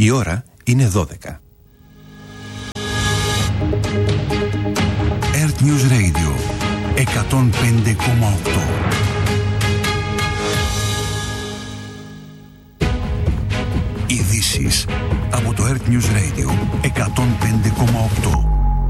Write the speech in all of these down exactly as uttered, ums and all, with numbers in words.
Η ώρα είναι δώδεκα. Earth News Radio εκατόν πέντε κόμμα οκτώ. Ειδήσεις από το Earth News Radio εκατόν πέντε κόμμα οκτώ.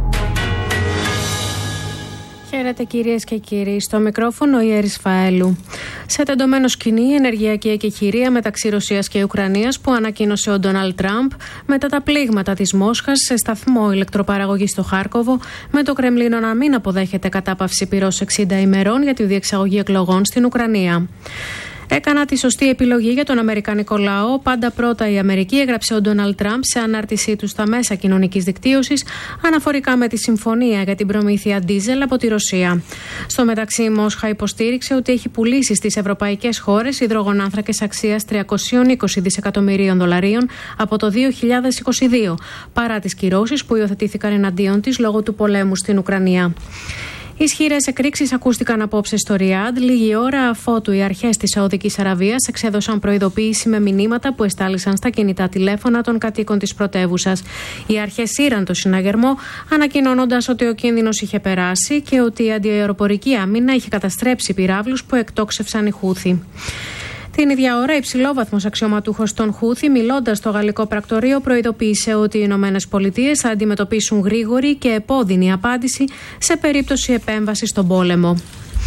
Χαίρετε κυρίες και κύριοι, στο μικρόφωνο η Έρης Φαέλου. Σε τεντωμένο σκηνή η ενεργειακή εκεχηρία μεταξύ Ρωσίας και Ουκρανίας που ανακοίνωσε ο Ντόναλντ Τραμπ μετά τα πλήγματα της Μόσχας σε σταθμό ηλεκτροπαραγωγής στο Χάρκοβο, με το Κρεμλίνο να μην αποδέχεται κατάπαυση πυρός εξήντα ημερών για τη διεξαγωγή εκλογών στην Ουκρανία. Έκανα τη σωστή επιλογή για τον αμερικανικό λαό. Πάντα πρώτα η Αμερική, έγραψε ο Ντόναλντ Τραμπ σε ανάρτησή του στα μέσα κοινωνικής δικτύωσης αναφορικά με τη συμφωνία για την προμήθεια ντίζελ από τη Ρωσία. Στο μεταξύ, η Μόσχα υποστήριξε ότι έχει πουλήσει στις ευρωπαϊκές χώρες υδρογονάνθρακες αξίας τριακόσια είκοσι δισεκατομμυρίων δολαρίων από το δύο χιλιάδες είκοσι δύο, παρά τις κυρώσεις που υιοθετήθηκαν εναντίον της λόγω του πολέμου στην Ουκρανία. Ισχυρές εκρήξεις ακούστηκαν απόψε στο Ριάντ, λίγη ώρα αφότου οι αρχές της Σαουδικής Αραβίας εξέδωσαν προειδοποίηση με μηνύματα που εστάλησαν στα κινητά τηλέφωνα των κατοίκων της πρωτεύουσας. Οι αρχές σύραν το συναγερμό, ανακοινώνοντας ότι ο κίνδυνος είχε περάσει και ότι η αντιαεροπορική άμυνα είχε καταστρέψει πυράβλους που εκτόξευσαν οι Χούθι. Την ίδια ώρα, υψηλόβαθμος αξιωματούχος των Χούθι, μιλώντας στο γαλλικό πρακτορείο, προειδοποίησε ότι οι Ηνωμένες Πολιτείες θα αντιμετωπίσουν γρήγορη και επώδυνη απάντηση σε περίπτωση επέμβασης στον πόλεμο.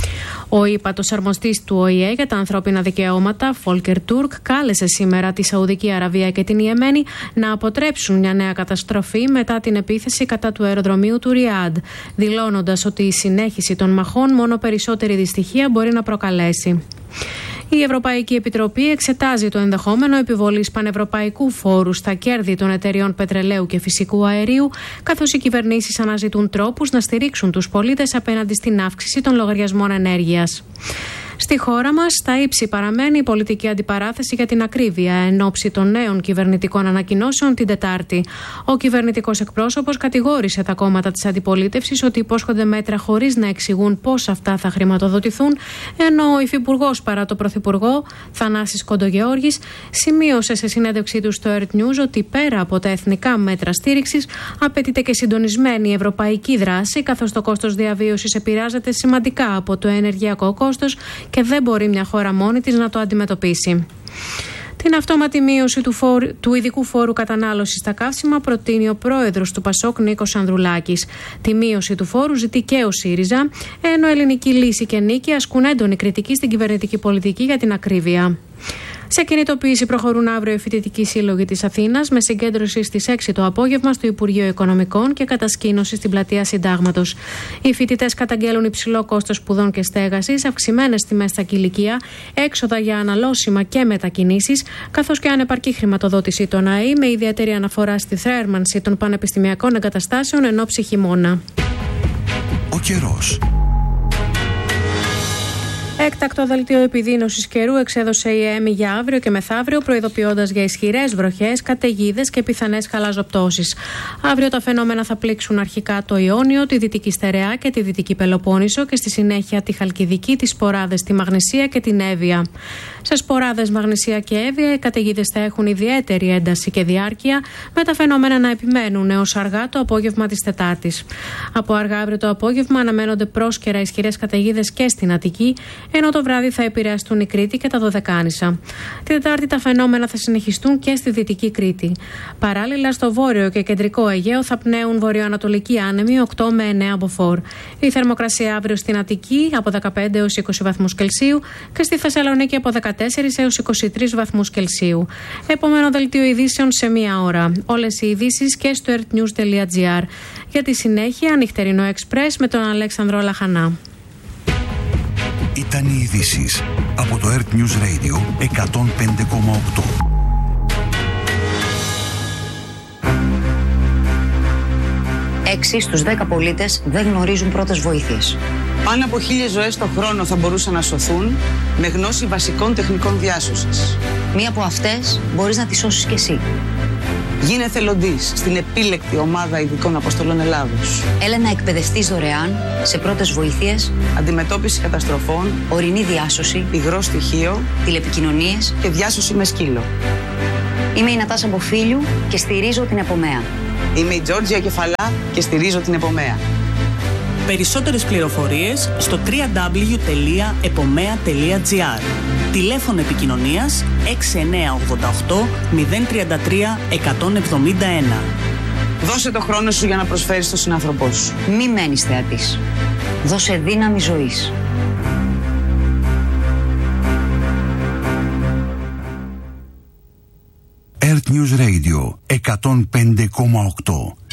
Ο ύπατος αρμοστής του Ο Η Ε για τα ανθρώπινα δικαιώματα, Φόλκερ Τούρκ, κάλεσε σήμερα τη Σαουδική Αραβία και την Ιεμένη να αποτρέψουν μια νέα καταστροφή μετά την επίθεση κατά του αεροδρομίου του Ριάντ, δηλώνοντας ότι η συνέχιση των μαχών μόνο περισσότερη δυστυχία μπορεί να προκαλέσει. Η Ευρωπαϊκή Επιτροπή εξετάζει το ενδεχόμενο επιβολής πανευρωπαϊκού φόρου στα κέρδη των εταιριών πετρελαίου και φυσικού αερίου, καθώς οι κυβερνήσεις αναζητούν τρόπους να στηρίξουν τους πολίτες απέναντι στην αύξηση των λογαριασμών ενέργειας. Στη χώρα μας, στα ύψη παραμένει η πολιτική αντιπαράθεση για την ακρίβεια εν ώψη των νέων κυβερνητικών ανακοινώσεων την Τετάρτη. Ο κυβερνητικός εκπρόσωπος κατηγόρησε τα κόμματα της αντιπολίτευσης ότι υπόσχονται μέτρα χωρίς να εξηγούν πώς αυτά θα χρηματοδοτηθούν, ενώ ο υφυπουργός παρά το πρωθυπουργό, Θανάσης Κοντογεώργης, σημείωσε σε συνέντευξή του στο Earth News ότι πέρα από τα εθνικά μέτρα στήριξης, απαιτείται και συντονισμένη ευρωπαϊκή δράση, καθώς το κόστος διαβίωσης επηρεάζεται σημαντικά από το ενεργειακό κόστος και δεν μπορεί μια χώρα μόνη της να το αντιμετωπίσει. Την αυτόματη μείωση του, φόρου, του ειδικού φόρου κατανάλωσης στα καύσιμα προτείνει ο πρόεδρος του Πασόκ, Νίκος Ανδρουλάκης. Τη μείωση του φόρου ζητεί και ο ΣΥΡΙΖΑ, ενώ Ελληνική Λύση και Νίκη ασκούν έντονη κριτική στην κυβερνητική πολιτική για την ακρίβεια. Σε κινητοποίηση προχωρούν αύριο οι φοιτητικοί σύλλογοι της Αθήνας, με συγκέντρωση στις έξι το απόγευμα στο Υπουργείο Οικονομικών και κατασκήνωση στην πλατεία Συντάγματος. Οι φοιτητές καταγγέλουν υψηλό κόστος σπουδών και στέγασης, αυξημένες τιμές στα κηλικεία, έξοδα για αναλώσιμα και μετακινήσεις, καθώς και ανεπαρκή χρηματοδότηση των ΑΕΗ, με ιδιαίτερη αναφορά στη θέρμανση των πανεπιστημιακών εγκαταστάσεων εν ώψη χειμώνα. Ο καιρός. Έκτακτο δελτίο επιδείνωσης καιρού εξέδωσε η ΕΕΜΗ για αύριο και μεθαύριο, προειδοποιώντας για ισχυρές βροχές, καταιγίδες και πιθανές χαλαζοπτώσεις. Αύριο τα φαινόμενα θα πλήξουν αρχικά το Ιόνιο, τη Δυτική Στερεά και τη Δυτική Πελοπόννησο και στη συνέχεια τη Χαλκιδική, τις Σποράδες, τη Μαγνησία και την Εύβοια. Σε Σποράδες, Μαγνησία και Εύβοια οι καταιγίδες θα έχουν ιδιαίτερη ένταση και διάρκεια, με τα φαινόμενα να επιμένουν έως αργά το απόγευμα της Τετάρτης. Από αργά αύριο το απόγευμα αναμένονται πρόσκαιρα ισχυρές καταιγίδες και στην Αττική, ενώ το βράδυ θα επηρεαστούν η Κρήτη και τα Δωδεκάνησα. Την Τετάρτη τα φαινόμενα θα συνεχιστούν και στη Δυτική Κρήτη. Παράλληλα, στο βόρειο και κεντρικό Αιγαίο θα πνέουν βορειοανατολικοί άνεμοι οκτώ με εννέα μποφόρ. Η θερμοκρασία αύριο στην Αττική από δεκαπέντε έως είκοσι βαθμούς Κελσίου και στη Θεσσαλονίκη από δεκατέσσερα έως είκοσι τρεις βαθμούς Κελσίου. Επόμενο δελτίο ειδήσεων σε μία ώρα. Όλες οι ειδήσεις και στο earthnews τελεία gr. Για τη συνέχεια, νυχτερινό εξπρές με τον Αλέξανδρο Λαχανά. Ήταν οι ειδήσεις από το Earth News Radio εκατόν πέντε κόμμα οκτώ. Έξι στους δέκα πολίτες δεν γνωρίζουν πρώτες βοήθειες. Πάνω από χίλιες ζωές το χρόνο θα μπορούσαν να σωθούν με γνώση βασικών τεχνικών διάσωσης. Μία από αυτές μπορείς να τη σώσεις κι εσύ. Γίνε εθελοντής στην επίλεκτη ομάδα ειδικών αποστολών Ελλάδος. Έλα να εκπαιδευτείς δωρεάν σε πρώτες βοήθειες, αντιμετώπιση καταστροφών, ορεινή διάσωση, υγρό στοιχείο, τηλεπικοινωνίες και διάσωση με σκύλο. Είμαι η Νατάσα Μποφίλιου και στηρίζω την Επομέα. Είμαι η Τζόρτζια Κεφαλά και στηρίζω την Επομέα. Περισσότερες πληροφορίες στο double-u double-u double-u τελεία επομέα τελεία τζι άρ. Τηλέφωνο επικοινωνίας έξι εννιά οκτώ οκτώ μηδέν τρία τρία εκατόν εβδομήντα ένα. Δώσε το χρόνο σου για να προσφέρεις στον συνάνθρωπό σου. Μη μένεις θεατής. Δώσε δύναμη ζωής. Earth News Radio εκατόν πέντε κόμμα οκτώ.